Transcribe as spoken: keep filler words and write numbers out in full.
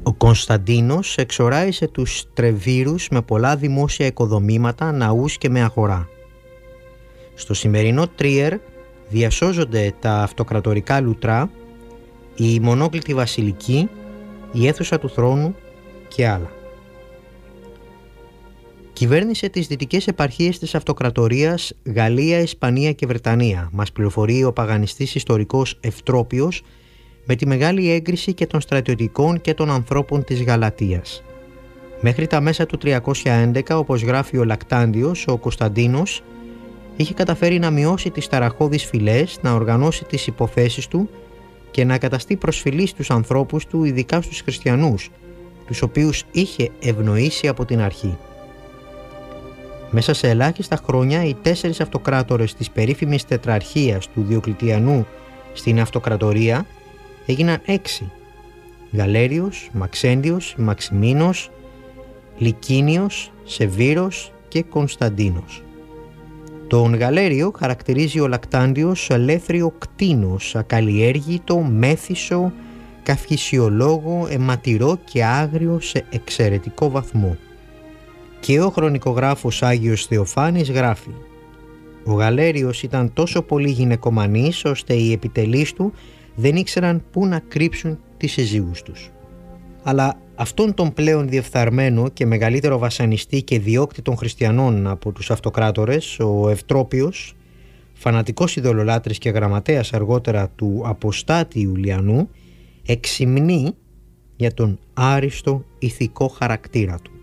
Ο Κωνσταντίνος εξοράισε τους Τρεβήρους με πολλά δημόσια οικοδομήματα, ναούς και με αγορά. Στο σημερινό Τρίερ διασώζονται τα αυτοκρατορικά λουτρά, η μονόκλητη βασιλική, η αίθουσα του θρόνου και άλλα. Κυβέρνησε τις δυτικές επαρχίες της αυτοκρατορίας Γαλλία, Ισπανία και Βρετανία, μας πληροφορεί ο παγανιστής ιστορικός Ευτρόπιος, με τη μεγάλη έγκριση και των στρατιωτικών και των ανθρώπων της Γαλατίας. Μέχρι τα μέσα του τριακόσια έντεκα, όπως γράφει ο Λακτάντιος, ο Κωνσταντίνος είχε καταφέρει να μειώσει τις ταραχώδεις φυλές, να οργανώσει τις υποθέσεις του και να καταστεί προσφυλής στους ανθρώπους του, ειδικά στους χριστιανούς, τους οποίους είχε ευνοήσει από την αρχή. Μέσα σε ελάχιστα χρόνια, οι τέσσερις αυτοκράτορες της περίφημης τετραρχίας του Διοκλητιανού στην αυτοκρατορία έγιναν έξι: Γαλέριος, Μαξέντιος, Μαξιμίνος, Λικίνιος, Σεβύρος και Κωνσταντίνος. Τον Γαλέριο χαρακτηρίζει ο Λακτάντιος ελεύθερο κτήνος, ακαλλιέργητο, μέθησο, καυχησιολόγο, αιματηρό και άγριο σε εξαιρετικό βαθμό. Και ο χρονικογράφος Άγιος Θεοφάνης γράφει: ο Γαλέριος ήταν τόσο πολύ γυναικομανής, ώστε οι επιτελείς του δεν ήξεραν πού να κρύψουν τις συζύγους τους. Αλλά αυτόν τον πλέον διεφθαρμένο και μεγαλύτερο βασανιστή και διώκτη των χριστιανών από τους αυτοκράτορες, ο Ευτρόπιος, φανατικός ειδωλολάτρης και γραμματέας αργότερα του αποστάτη Ιουλιανού, εξυμνεί για τον άριστο ηθικό χαρακτήρα του.